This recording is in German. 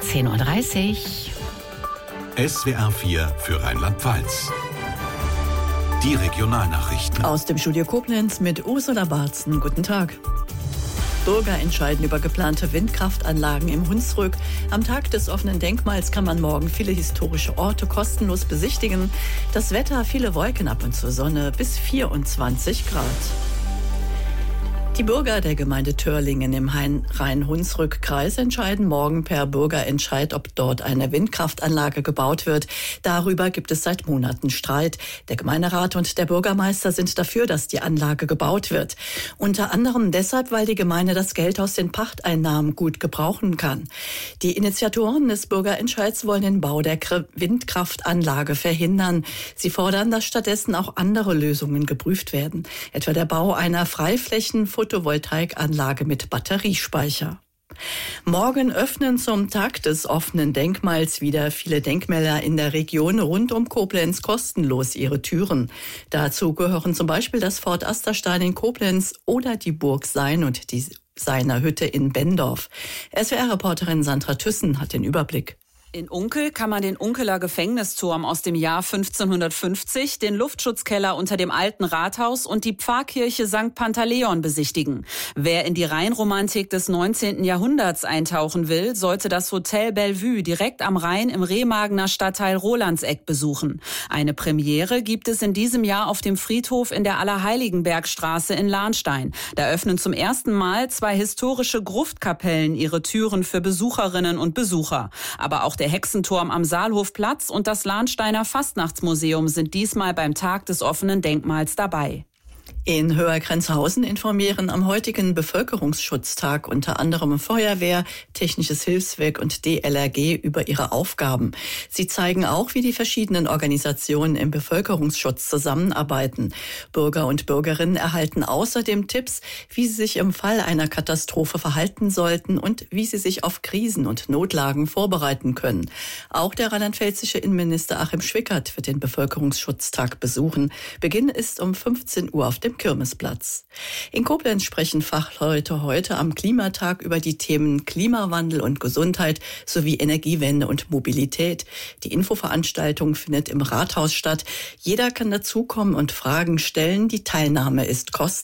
10:30 Uhr. SWR 4 für Rheinland-Pfalz. Die Regionalnachrichten. Aus dem Studio Koblenz mit Ursula Barzen. Guten Tag. Bürger entscheiden über geplante Windkraftanlagen im Hunsrück. Am Tag des offenen Denkmals kann man morgen viele historische Orte kostenlos besichtigen. Das Wetter, viele Wolken, ab und zu Sonne, bis 24 Grad. Die Bürger der Gemeinde Törlingen im Rhein-Hunsrück-Kreis entscheiden morgen per Bürgerentscheid, ob dort eine Windkraftanlage gebaut wird. Darüber gibt es seit Monaten Streit. Der Gemeinderat und der Bürgermeister sind dafür, dass die Anlage gebaut wird. Unter anderem deshalb, weil die Gemeinde das Geld aus den Pachteinnahmen gut gebrauchen kann. Die Initiatoren des Bürgerentscheids wollen den Bau der Windkraftanlage verhindern. Sie fordern, dass stattdessen auch andere Lösungen geprüft werden. Etwa der Bau einer Photovoltaikanlage mit Batteriespeicher. Morgen öffnen zum Tag des offenen Denkmals wieder viele Denkmäler in der Region rund um Koblenz kostenlos ihre Türen. Dazu gehören zum Beispiel das Fort Asterstein in Koblenz oder die Burg Sein und die Seiner Hütte in Bendorf. SWR-Reporterin Sandra Thyssen hat den Überblick. In Unkel kann man den Unkeler Gefängnisturm aus dem Jahr 1550, den Luftschutzkeller unter dem alten Rathaus und die Pfarrkirche St. Pantaleon besichtigen. Wer in die Rheinromantik des 19. Jahrhunderts eintauchen will, sollte das Hotel Bellevue direkt am Rhein im Remagener Stadtteil Rolandseck besuchen. Eine Premiere gibt es in diesem Jahr auf dem Friedhof in der Allerheiligenbergstraße in Lahnstein. Da öffnen zum ersten Mal 2 historische Gruftkapellen ihre Türen für Besucherinnen und Besucher. Aber auch der Hexenturm am Saalhofplatz und das Lahnsteiner Fastnachtsmuseum sind diesmal beim Tag des offenen Denkmals dabei. In Höher-Grenzhausen informieren am heutigen Bevölkerungsschutztag unter anderem Feuerwehr, Technisches Hilfswerk und DLRG über ihre Aufgaben. Sie zeigen auch, wie die verschiedenen Organisationen im Bevölkerungsschutz zusammenarbeiten. Bürger und Bürgerinnen erhalten außerdem Tipps, wie sie sich im Fall einer Katastrophe verhalten sollten und wie sie sich auf Krisen und Notlagen vorbereiten können. Auch der rheinland-pfälzische Innenminister Achim Schwickert wird den Bevölkerungsschutztag besuchen. Beginn ist um 15 Uhr auf dem Kirmesplatz. In Koblenz sprechen Fachleute heute am Klimatag über die Themen Klimawandel und Gesundheit sowie Energiewende und Mobilität. Die Infoveranstaltung findet im Rathaus statt. Jeder kann dazukommen und Fragen stellen. Die Teilnahme ist kostenlos.